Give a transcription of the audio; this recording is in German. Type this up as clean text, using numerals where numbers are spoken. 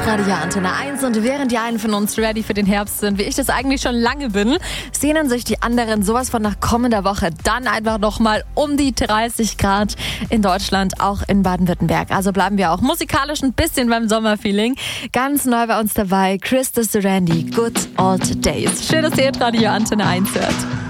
Hitradio Antenne 1 und während die einen von uns ready für den Herbst sind, wie ich das eigentlich schon lange bin, sehnen sich die anderen sowas von nach kommender Woche dann einfach nochmal um die 30 Grad in Deutschland, auch in Baden-Württemberg. Also bleiben wir auch musikalisch ein bisschen beim Sommerfeeling. Ganz neu bei uns dabei, Chris Durandi, Good Old Days. Schön, dass ihr Hitradio Antenne 1 hört.